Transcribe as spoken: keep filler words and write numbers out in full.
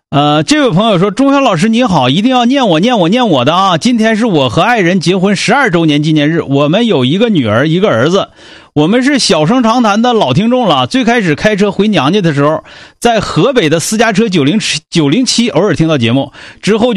呃，这位朋友说，钟晓老师你好，一定要念我念我念我的啊！今天是我和爱人结婚十二周年纪念日，我们有一个女儿一个儿子，我们是小声长谈的老听众了。最开始开车回娘家的时候，在河北的私家车九零九零七偶尔听到节目，之后